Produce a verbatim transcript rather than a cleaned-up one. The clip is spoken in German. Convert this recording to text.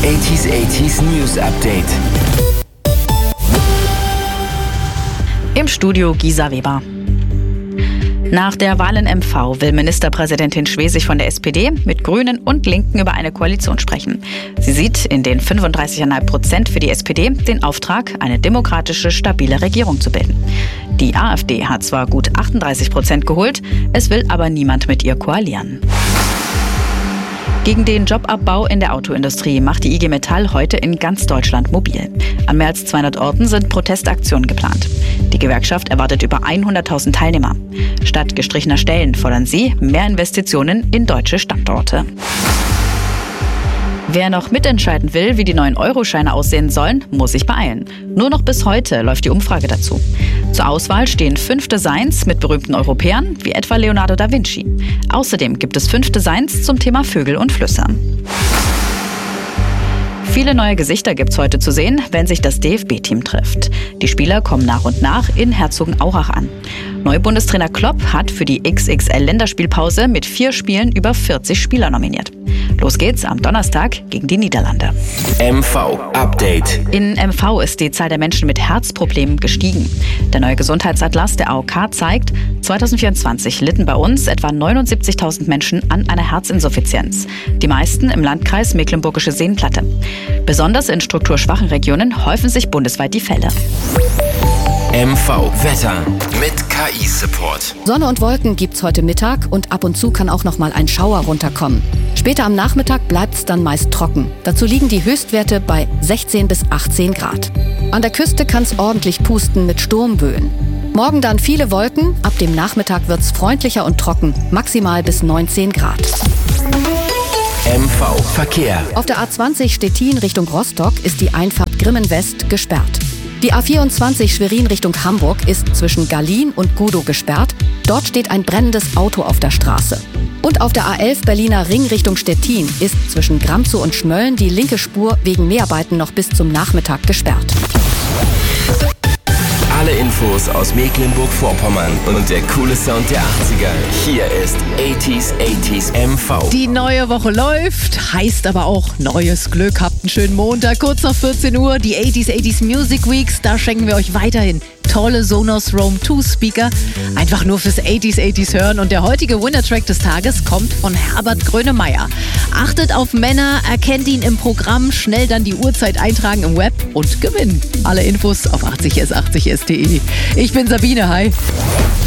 achtziger achtziger News Update. Im Studio Gisa Weber. Nach der Wahl in M V will Ministerpräsidentin Schwesig von der S P D mit Grünen und Linken über eine Koalition sprechen. Sie sieht in den fünfunddreißig Komma fünf Prozent für die S P D den Auftrag, eine demokratische, stabile Regierung zu bilden. Die AfD hat zwar gut achtunddreißig Prozent geholt, es will aber niemand mit ihr koalieren. Gegen den Jobabbau in der Autoindustrie macht die I G Metall heute in ganz Deutschland mobil. An mehr als zweihundert Orten sind Protestaktionen geplant. Die Gewerkschaft erwartet über hunderttausend Teilnehmer. Statt gestrichener Stellen fordern sie mehr Investitionen in deutsche Standorte. Wer noch mitentscheiden will, wie die neuen Euroscheine aussehen sollen, muss sich beeilen. Nur noch bis heute läuft die Umfrage dazu. Zur Auswahl stehen fünf Designs mit berühmten Europäern, wie etwa Leonardo da Vinci. Außerdem gibt es fünf Designs zum Thema Vögel und Flüsse. Viele neue Gesichter gibt's heute zu sehen, wenn sich das D F B-Team trifft. Die Spieler kommen nach und nach in Herzogenaurach an. Neubundestrainer Klopp hat für die X X L-Länderspielpause mit vier Spielen über vierzig Spieler nominiert. Los geht's am Donnerstag gegen die Niederlande. M V-Update. In M V ist die Zahl der Menschen mit Herzproblemen gestiegen. Der neue Gesundheitsatlas der A O K zeigt, zweitausendvierundzwanzig litten bei uns etwa neunundsiebzigtausend Menschen an einer Herzinsuffizienz. Die meisten im Landkreis Mecklenburgische Seenplatte. Besonders in strukturschwachen Regionen häufen sich bundesweit die Fälle. M V-Wetter mit K I-Support. Sonne und Wolken gibt's heute Mittag und ab und zu kann auch noch mal ein Schauer runterkommen. Später am Nachmittag bleibt's dann meist trocken. Dazu liegen die Höchstwerte bei sechzehn bis achtzehn Grad. An der Küste kann's ordentlich pusten mit Sturmböen. Morgen dann viele Wolken, ab dem Nachmittag wird's freundlicher und trocken, maximal bis neunzehn Grad. M V-Verkehr. Auf der A zwanzig Stettin Richtung Rostock ist die Einfahrt Grimmen West gesperrt. Die A vierundzwanzig Schwerin Richtung Hamburg ist zwischen Gallien und Gudow gesperrt. Dort steht ein brennendes Auto auf der Straße. Und auf der A elf Berliner Ring Richtung Stettin ist zwischen Gramzow und Schmölln die linke Spur wegen Mehrarbeiten noch bis zum Nachmittag gesperrt. Alle Infos aus Mecklenburg-Vorpommern und der coole Sound der achtziger. Hier ist achtziger achtziger M V. Die neue Woche läuft, heißt aber auch neues Glück. Habt einen schönen Montag, kurz nach vierzehn Uhr, die achtziger achtziger Music Weeks. Da schenken wir euch weiterhin tolle Sonos Roam zwei Speaker. Einfach nur fürs achtziger achtziger hören. Und der heutige Winner-Track des Tages kommt von Herbert Grönemeyer. Achtet auf Männer, erkennt ihn im Programm, schnell dann die Uhrzeit eintragen im Web und gewinnen. Alle Infos auf achtzig s achtzig s punkt de. Ich bin Sabine, hi.